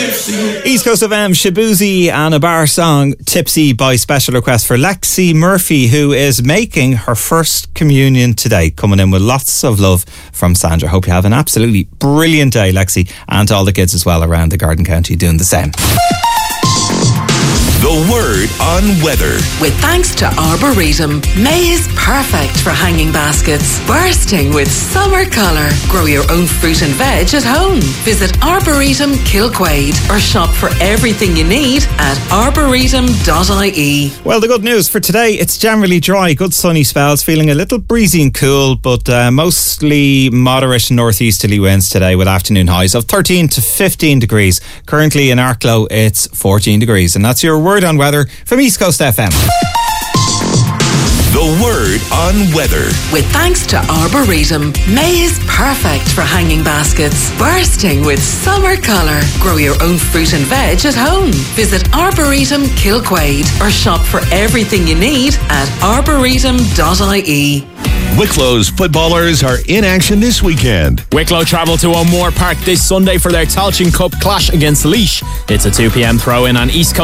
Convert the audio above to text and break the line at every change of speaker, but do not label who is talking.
East Coast FM, Shabuzi and a bar song, Tipsy, by special request for Lexi Murphy, who is making her first communion today, coming in with lots of love from Sandra. Hope you have an absolutely brilliant day, Lexi, and to all the kids as well around the Garden County doing the same.
The Word on Weather.
With thanks to Arboretum, May is perfect for hanging baskets, bursting with summer colour. Grow your own fruit and veg at home. Visit Arboretum Kilquade or shop for everything you need at arboretum.ie.
Well, the good news for today, it's generally dry, good sunny spells, feeling a little breezy and cool, but mostly moderate northeasterly winds today with afternoon highs of 13 to 15 degrees. Currently in Arklow, it's 14 degrees. And that's your Word on Weather from East Coast FM.
The Word on Weather.
With thanks to Arboretum, May is perfect for hanging baskets, bursting with summer colour. Grow your own fruit and veg at home. Visit Arboretum Kilquade or shop for everything you need at arboretum.ie.
Wicklow's footballers are in action this weekend.
Wicklow travel to O'Moore Park this Sunday for their Tailteann Cup clash against Laois. It's a 2 p.m. throw-in on East Coast